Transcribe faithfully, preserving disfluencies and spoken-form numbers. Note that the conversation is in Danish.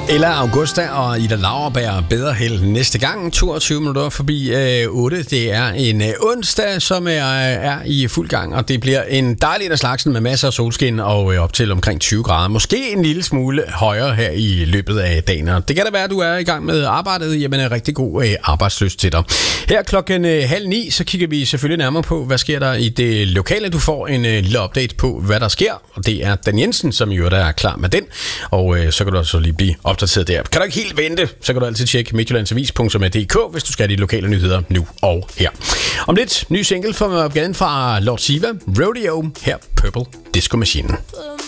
Ella Augusta og Ida Lauerberg bedre held næste gang. toogtyve minutter forbi øh, otte. Det er en øh, onsdag, som er, er i fuld gang, og det bliver en dejlig af slagsen med masser af solskin og øh, op til omkring tyve grader. Måske en lille smule højere her i løbet af dagen. Og det kan da være, at du er i gang med arbejdet. Jamen, er rigtig god øh, arbejdslyst til dig. Her klokken øh, halv ni, så kigger vi selvfølgelig nærmere på, hvad sker der i det lokale. Du får en øh, lille update på, hvad der sker, og det er Dan Jensen, som jo der er klar med den. Og øh, så kan du altså lige blive opdateret der. Kan du ikke helt vente, så kan du altid tjekke midtjyllandsavis punktum d k, hvis du skal have de lokale nyheder nu og her. Om lidt, ny single fra, fra Lord Siva, Rodeo, her Purple Disco Machine.